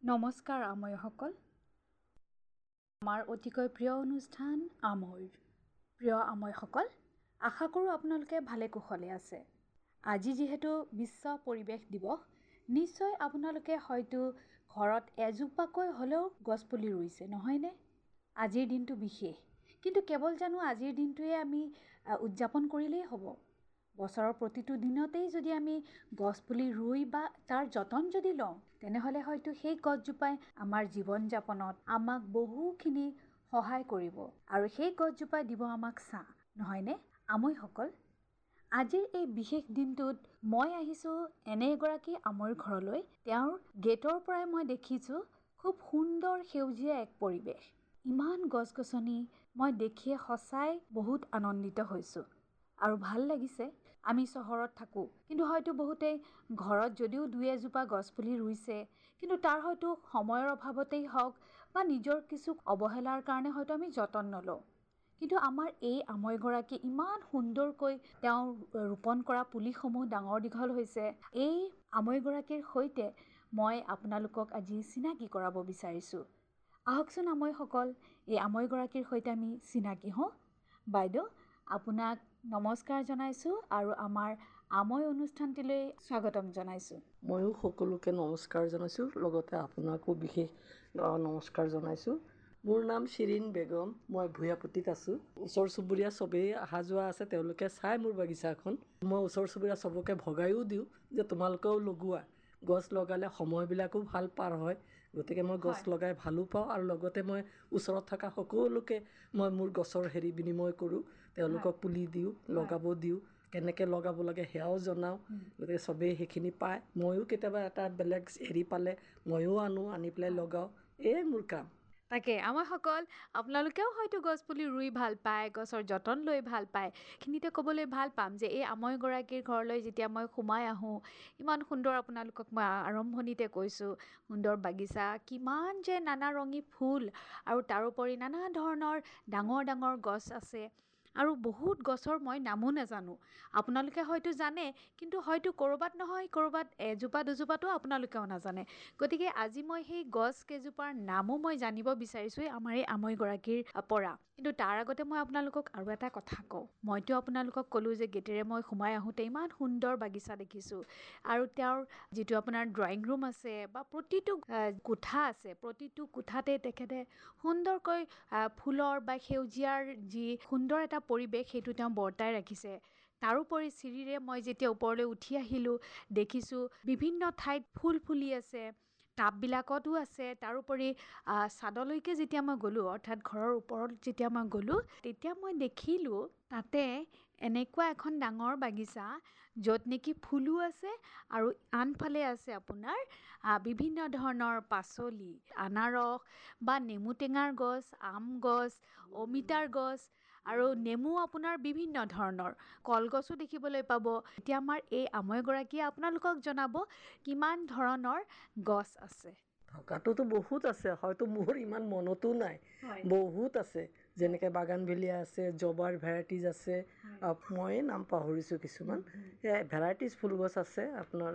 নমস্কাৰ আময়সকল। আমাৰ অতিকৈ প্ৰিয় অনুষ্ঠান আময়ৰ। প্ৰিয় আময়সকল, আশা কৰোঁ আপোনালোকে ভালে কুশলে আছে। আজি যিহেতু বিশ্ব পৰিৱেশ দিৱস, নিশ্চয় আপোনালোকে হয়তো ঘৰত এজোপাকৈ হ'লেও গছপুলি ৰুইছে, নহয়নে? আজিৰ দিনটো বিশেষ, কিন্তু কেৱল জানো আজিৰ দিনটোৱে আমি উদযাপন কৰিলেই হ'ব? বছৰৰ প্ৰতিটো দিনতেই যদি আমি গছপুলি ৰুই বা তাৰ যতন যদি লওঁ, তেনেহ'লে হয়তো সেই গছজোপাই আমাৰ জীৱন যাপনত আমাক বহুখিনি সহায় কৰিব আৰু সেই গছজোপাই দিব আমাক ছাঁ, নহয়নে? আমৈসকল, আজিৰ এই বিশেষ দিনটোত মই আহিছোঁ এনে এগৰাকী আমৈৰ ঘৰলৈ। তেওঁৰ গেটৰ পৰাই মই দেখিছোঁ খুব সুন্দৰ সেউজীয়া এক পৰিৱেশ। ইমান গছ-গছনি মই দেখিয়ে সঁচাই বহুত আনন্দিত হৈছোঁ আৰু ভাল লাগিছে। আমি চহৰত থাকোঁ, কিন্তু হয়তো বহুতেই ঘৰত যদিও দুই এজোপা গছপুলি ৰুইছে, কিন্তু তাৰ হয়তো সময়ৰ অভাৱতেই হওক বা নিজৰ কিছু অৱহেলাৰ কাৰণে হয়তো আমি যতন নলওঁ। কিন্তু আমাৰ এই আমৈগৰাকী ইমান সুন্দৰকৈ তেওঁ ৰোপণ কৰা পুলিসমূহ ডাঙৰ দীঘল হৈছে। এই আমৈগৰাকীৰ সৈতে মই আপোনালোকক আজি চিনাকি কৰাব বিচাৰিছোঁ। আহকচোন আমৈসকল, এই আমৈগৰাকীৰ সৈতে আমি চিনাকি হওঁ। বাইদেউ, আপোনাক নমস্কাৰ জনাইছোঁ আৰু আমাৰ আমৈ অনুষ্ঠানটিলৈ স্বাগতম জনাইছোঁ। ময়ো সকলোকে নমস্কাৰ জনাইছোঁ, লগতে আপোনাকো বিশেষ নমস্কাৰ জনাইছোঁ। মোৰ নাম শিৰিন বেগম, মই ভূঞাপতিত আছোঁ। ওচৰ চুবুৰীয়া চবেই অহা যোৱা আছে, তেওঁলোকে চাই মোৰ বাগিচাখন। মই ওচৰ চুবুৰীয়া চবকে ভগাইও দিওঁ যে তোমালোকেও লগোৱা। গছ লগালে সময়বিলাকো ভাল পাৰ হয়, গতিকে মই গছ লগাই ভালো পাওঁ আৰু লগতে মই ওচৰত থকা সকলোকে মই মোৰ গছৰ বিনিময় কৰোঁ, তেওঁলোকক পুলি দিওঁ, লগাব দিওঁ, কেনেকৈ লগাব লাগে সেয়াও জনাওঁ। গতিকে চবেই সেইখিনি পায়। ময়ো কেতিয়াবা এটা বেলেগ পালে ময়ো আনি পেলাই লগাওঁ। এয়ে মোৰ কাম। তাকে আমৈসকল, আপোনালোকেও হয়তো গছপুলি ৰুই ভাল পায়, গছৰ যতন লৈ ভাল পায়। এইখিনিতে ক'বলৈ ভাল পাম যে এই আমৈগৰাকীৰ ঘৰলৈ যেতিয়া মই সোমাই আহোঁ, ইমান সুন্দৰ, আপোনালোকক মই আৰম্ভণিতে কৈছোঁ, সুন্দৰ বাগিচা, কিমান যে নানা ৰঙী ফুল আৰু তাৰোপৰি নানা ধৰণৰ ডাঙৰ ডাঙৰ গছ আছে। আৰু বহুত গছৰ মই নামো নাজানো, আপোনালোকে হয়তো জানে, কিন্তু হয়তো ক'ৰবাত নহয় ক'ৰবাত এজোপা দুজোপাতো আপোনালোকেও নাজানে। গতিকে আজি মই সেই গছ কেইজোপাৰ নামো মই জানিব বিচাৰিছোঁ আমাৰ এই আমৈগৰাকীৰ পৰা। কিন্তু তাৰ আগতে মই আপোনালোকক আৰু এটা কথা কওঁ। মইতো আপোনালোকক ক'লোঁ যে গেটেৰে মই সোমাই আহোঁতে ইমান সুন্দৰ বাগিচা দেখিছোঁ আৰু তেওঁৰ যিটো আপোনাৰ ড্ৰয়িং ৰুম আছে বা প্ৰতিটো কোঠা আছে, প্ৰতিটো কোঠাতে তেখেতে সুন্দৰকৈ ফুলৰ বা সেউজীয়াৰ যি সুন্দৰ এটা পৰিৱেশ সেইটো তেওঁ বৰ্তাই ৰাখিছে। তাৰোপৰি চিৰিৰে মই যেতিয়া ওপৰলৈ উঠি আহিলোঁ, দেখিছোঁ বিভিন্ন ঠাইত ফুল ফুলি আছে, টাববিলাকতো আছে। তাৰোপৰি ছাদলৈকে যেতিয়া মই গ'লোঁ, অৰ্থাৎ ঘৰৰ ওপৰত যেতিয়া মই গ'লোঁ, তেতিয়া মই দেখিলোঁ তাতে এনেকুৱা এখন ডাঙৰ বাগিচা, য'ত নেকি ফুলো আছে আৰু আনফালে আছে আপোনাৰ বিভিন্ন ধৰণৰ পাচলি, আনাৰস বা নেমু টেঙাৰ গছ, আম গছ, অমিতাৰ গছ আৰু নেমু আপোনাৰ বিভিন্ন ধৰণৰ কলগছো দেখিবলৈ পাব। এতিয়া আমাৰ এই আমৈগৰাকীয়ে আপোনালোকক জনাব কিমান ধৰণৰ গছ আছে। থকাটোতো বহুত আছে, হয়তো মোৰ ইমান মনতো নাই, বহুত আছে। যেনেকৈ বাগানভেলিয়া আছে, জবাৰ ভেৰাইটিজ আছে, মই নাম পাহৰিছোঁ কিছুমান। ভেৰাইটিজ ফুলগছ আছে আপোনাৰ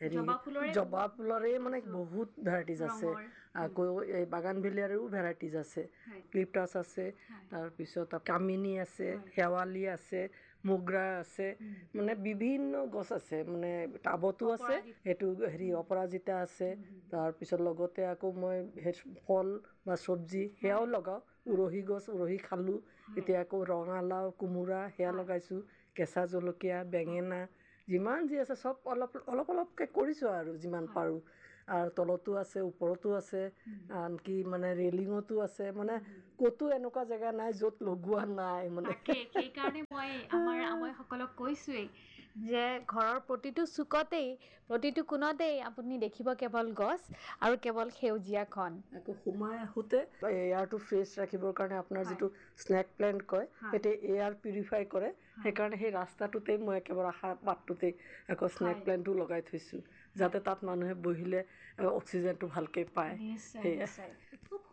জবা ফুলৰে মানে বহুত ভেৰাইটিজ আছে। আকৌ এই বাগানভেলিয়াৰো ভেৰাইটিজ আছে, ক্লিপটাছ আছে, তাৰপিছত কামিনী আছে, শেৱালি আছে, মোগৰা আছে, মানে বিভিন্ন গছ আছে। মানে টাবতো আছে, সেইটো অপৰাজিতা আছে। তাৰপিছত লগতে আকৌ মই ফল বা চব্জি সেয়াও লগাওঁ। উৰহী গছ, উৰহী খালোঁ, এতিয়া আকৌ ৰঙালাও, কোমোৰা সেয়া লগাইছোঁ, কেঁচা জলকীয়া, বেঙেনা, যিমান যি আছে চব অলপ অলপকৈ কৰিছোঁ আৰু যিমান পাৰোঁ। আৰু তলতো আছে, ওপৰতো আছে, আনকি মানে ৰেলিঙতো আছে। মানে ক'তো এনেকুৱা জেগা নাই য'ত লগোৱা নাই। মানে সেইকাৰণে মই আমাৰ আমৈসকলক কৈছোঁৱেই যে ঘৰৰ প্ৰতিটো চুকতেই, প্ৰতিটো কোণতেই আপুনি দেখিব কেৱল গছ আৰু কেৱল সেউজীয়াখন। আকৌ সোমাই আহোঁতে এয়াৰটো ফ্ৰেছ ৰাখিবৰ কাৰণে আপোনাৰ যিটো স্নেক প্লেণ্ট কয়, সেইটো এয়াৰ পিউৰিফাই কৰে। সেইকাৰণে সেই ৰাস্তাটোতেই মই একেবাৰে অহা বাটটোতেই আকৌ স্নেক প্লেণ্টটো লগাই থৈছোঁ, যাতে তাত মানুহে বহিলে অক্সিজেনটো ভালকৈ পায়। নিশ্চয়, খুব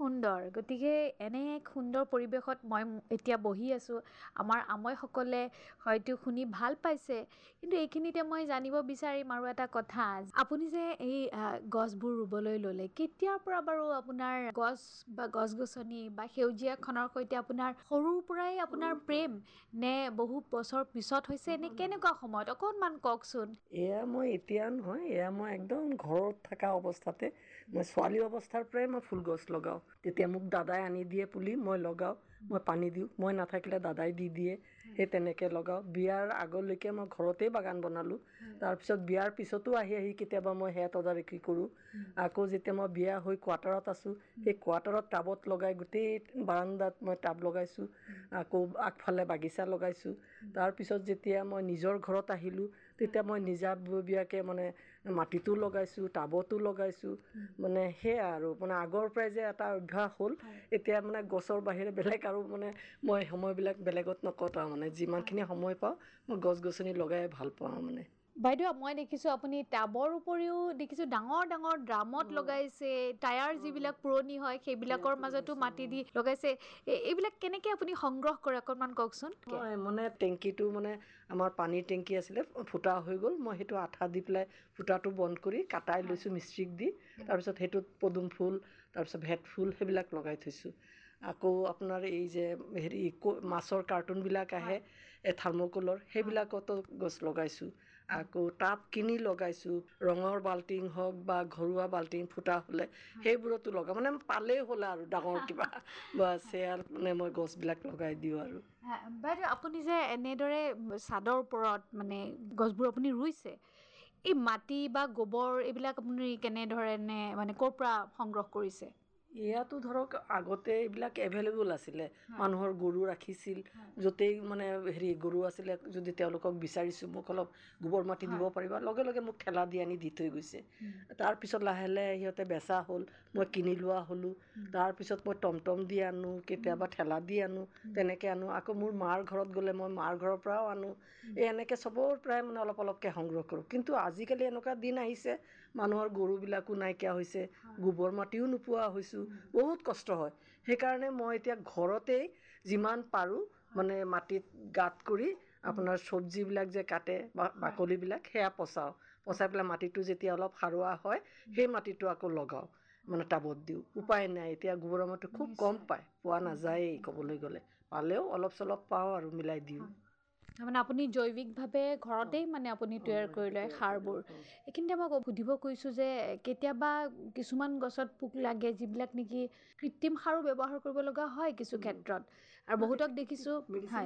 সুন্দৰ গতিকে এনে এক সুন্দৰ পৰিৱেশত মই এতিয়া বহি আছোঁ আমাৰ আমৈসকলে হয়তো শুনি ভাল পাইছে কিন্তু এইখিনিতে মই জানিব বিচাৰিম আৰু এটা কথা আপুনি যে এই গছবোৰ ৰুবলৈ ল'লে কেতিয়াৰ পৰা বাৰু আপোনাৰ গছ বা গছ-গছনি বা সেউজীয়াখনৰ সৈতে আপোনাৰ সৰুৰ পৰাই আপোনাৰ প্ৰেম নে বহু বছৰ পিছত হৈছে নে কেনেকুৱা সময়ত অকণমান কওকচোন এয়া মই এতিয়া নহয় এয়া মই একদম ঘৰত থকা অৱস্থাতে মই ছোৱালী অৱস্থাৰ পৰাই মই ফুল গছ লগাওঁ তেতিয়া মোক দাদাই আনি দিয়ে পুলি মই লগাওঁ মই পানী দিওঁ মই নাথাকিলে দাদাই দি দিয়ে সেই তেনেকৈ লগাওঁ বিয়াৰ আগলৈকে মই ঘৰতেই বাগান বনালোঁ তাৰপিছত বিয়াৰ পিছতো আহি কেতিয়াবা মই সেয়া তদাৰকি কৰোঁ আকৌ যেতিয়া মই বিয়া হৈ কোৱাৰ্টাৰত আছোঁ সেই কোৱাৰ্টাৰত টাবত লগাই গোটেই বাৰান্দাত মই টাব লগাইছোঁ আকৌ আগফালে বাগিচা লগাইছোঁ তাৰপিছত যেতিয়া মই নিজৰ ঘৰত আহিলোঁ তেতিয়া মই নিজাববীয়াকৈ মানে মাটিতো লগাইছোঁ টাবতো লগাইছোঁ মানে সেয়া আৰু মানে আগৰ পৰাই যে এটা অভ্যাস হ'ল এতিয়া মানে গছৰ বাহিৰে বেলেগ আৰু মানে মই সময়বিলাক বেলেগত নকটাওঁ মানে যিমানখিনি সময় পাওঁ মই গছ গছনি লগাই ভাল পাওঁ মানে বাইদেউ মই দেখিছোঁ আপুনি টাবৰ উপৰিও দেখিছোঁ ডাঙৰ ডাঙৰ ড্ৰামত লগাইছে টায়াৰ যিবিলাক পুৰণি হয় সেইবিলাকৰ মাজতো মাটি দি লগাইছে এইবিলাক কেনেকৈ আপুনি সংগ্ৰহ কৰে অকণমান কওকচোন হয় মানে টেংকিটো মানে আমাৰ পানীৰ টেংকি আছিলে ফুটা হৈ গ'ল মই সেইটো আঠা দি পেলাই ফুটাটো বন্ধ কৰি কাটাই লৈছোঁ মিস্ত্ৰীক দি তাৰপিছত সেইটোত পদুম ফুল তাৰপিছত ভেট ফুল সেইবিলাক লগাই থৈছোঁ আকৌ আপোনাৰ এই যে হেৰি মাছৰ কাৰ্টুনবিলাক আহে থাৰ্মকলৰ সেইবিলাকতো গছ লগাইছোঁ আকৌ টাব কিনি লগাইছোঁ ৰঙৰ বাল্টিং হওক বা ঘৰুৱা বাল্টিং ফুটা হ'লে সেইবোৰতো লগাওঁ মানে পালেই হ'ল আৰু ডাঙৰ কিবা বা চেয়াৰ মানে মই গছবিলাক লগাই দিওঁ আৰু বাইদেউ আপুনি যে এনেদৰে ছাদৰ ওপৰত মানে গছবোৰ আপুনি ৰুইছে এই মাটি বা গোবৰ এইবিলাক আপুনি কেনেধৰণে মানে ক'ৰ পৰা সংগ্ৰহ কৰিছে ইয়াতো ধৰক আগতে এইবিলাক এভেইলেবল আছিলে মানুহৰ গৰু ৰাখিছিল য'তেই মানে হেৰি গৰু আছিলে যদি তেওঁলোকক বিচাৰিছোঁ মোক অলপ গোবৰ মাটি দিব পাৰিবা লগে লগে মোক ঠেলা দি আনি দি থৈ গৈছে তাৰপিছত লাহে লাহে সিহঁতে বেচা হ'ল মই কিনি লোৱা হ'লোঁ তাৰপিছত মই টমটম দি আনো কেতিয়াবা ঠেলা দি আনো তেনেকৈ আনো আকৌ মোৰ মাৰ ঘৰত গ'লে মই মাৰ ঘৰৰ পৰাও আনো এই এনেকৈ চবৰ পৰাই মানে অলপ অলপকৈ সংগ্ৰহ কৰোঁ কিন্তু আজিকালি এনেকুৱা দিন আহিছে মানুহৰ গৰুবিলাকো নাইকিয়া হৈছে গোবৰ মাটিও নোপোৱা হৈছোঁ বহুত কষ্ট হয় সেইকাৰণে মই এতিয়া ঘৰতেই যিমান পাৰোঁ মানে মাটিত গাঁত কৰি আপোনাৰ চব্জিবিলাক যে কাটে বা বাকলিবিলাক সেয়া পচাই পেলাই মাটিটো যেতিয়া অলপ সাৰুৱা হয় সেই মাটিটো আকৌ লগাওঁ মানে টাবত দিওঁ উপায় নাই এতিয়া গোবৰ মাটি খুব কম পোৱা নাযায়েই ক'বলৈ গ'লে পালেও অলপ চলপ পাওঁ আৰু মিলাই দিওঁ তাৰমানে আপুনি জৈৱিকভাৱে ঘৰতেই মানে আপুনি তৈয়াৰ কৰি লয় সাৰবোৰ এইখিনিতে মই সুধিব কৈছোঁ যে কেতিয়াবা কিছুমান গছত পোক লাগে যিবিলাক নেকি কৃত্ৰিম সাৰো ব্যৱহাৰ কৰিব লগা হয় কিছু ক্ষেত্ৰত আৰু বহুতক দেখিছোঁ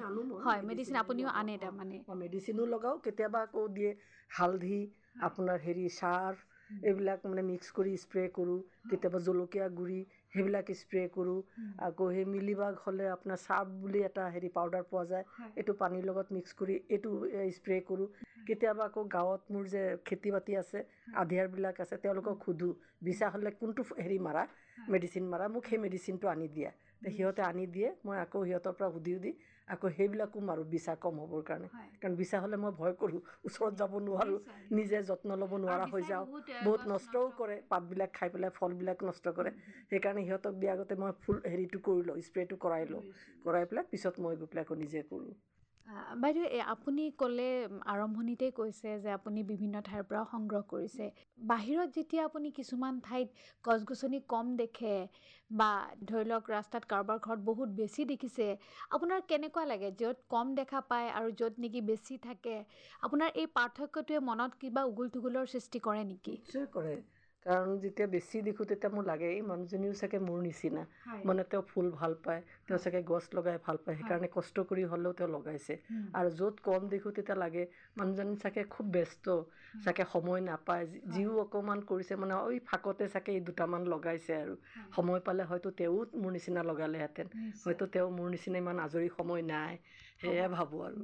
হয় মেডিচিন আপুনিও আনে তাৰমানে মেডিচিনো লগাওঁ কেতিয়াবা আকৌ দিয়ে হালধি আপোনাৰ হেৰি চাৰ্ফ এইবিলাক মানে মিক্স কৰি স্প্ৰে কৰোঁ কেতিয়াবা জলকীয়া গুড়ি সেইবিলাক স্প্ৰে কৰোঁ আকৌ সেই মিলিবাগ হ'লে আপোনাৰ চাৰ্ফ বুলি এটা হেৰি পাউডাৰ পোৱা যায় এইটো পানীৰ লগত মিক্স কৰি এইটো স্প্ৰে কৰোঁ কেতিয়াবা আকৌ গাঁৱত মোৰ যে খেতি বাতি আছে আধিয়াৰবিলাক আছে তেওঁলোকক সোধোঁ বিচা হ'লে কোনটো হেৰি মাৰা মেডিচিন মাৰা মোক সেই মেডিচিনটো আনি দিয়া সিহঁতে আনি দিয়ে মই আকৌ সিহঁতৰ পৰা সুধি আকৌ সেইবিলাকো মাৰোঁ বিচা কম হ'বৰ কাৰণে কাৰণ বিচা হ'লে মই ভয় কৰোঁ ওচৰত যাব নোৱাৰোঁ নিজে যত্ন ল'ব নোৱাৰা হৈ যাওঁ বহুত নষ্টও কৰে পাতবিলাক খাই পেলাই ফলবিলাক নষ্ট কৰে সেইকাৰণে সিহঁতক দিয়া আগতে মই ফুল হেৰিটো কৰি লওঁ স্প্ৰেটো কৰাই পেলাই পিছত মই গৈ পেলাই আকৌ নিজে কৰোঁ বাইদেউ আপুনি ক'লে আৰম্ভণিতেই কৈছে যে আপুনি বিভিন্ন ঠাইৰ পৰা সংগ্ৰহ কৰিছে বাহিৰত যেতিয়া আপুনি কিছুমান ঠাইত গছ গছনি কম দেখে বা ধৰি লওক ৰাস্তাত কাৰোবাৰ ঘৰত বহুত বেছি দেখিছে আপোনাৰ কেনেকুৱা লাগে য'ত কম দেখা পায় আৰু য'ত নেকি বেছি থাকে আপোনাৰ এই পাৰ্থক্যটোৱে মনত কিবা উগুল থুগুলৰ সৃষ্টি কৰে নেকি নিশ্চয় কৰে কাৰণ যেতিয়া বেছি দেখোঁ তেতিয়া মোৰ লাগে এই মানুহজনীও চাগে মোৰ নিচিনা মানে তেওঁ ফুল ভাল পায় তেওঁ চাগে গছ লগাই ভাল পায় সেইকাৰণে কষ্ট কৰি হ'লেও তেওঁ লগাইছে আৰু য'ত কম দেখোঁ তেতিয়া লাগে মানুহজনী চাগে খুব ব্যস্ত চাগে সময় নাপায় যিও অকণমান কৰিছে মানে ওই ফাকতে চাগে এই দুটামান লগাইছে আৰু সময় পালে হয়তো তেওঁ মোৰ নিচিনা লগালেহেঁতেন হয়তো তেওঁ মোৰ নিচিনা ইমান আজৰি সময় নাই সেয়াই ভাবোঁ আৰু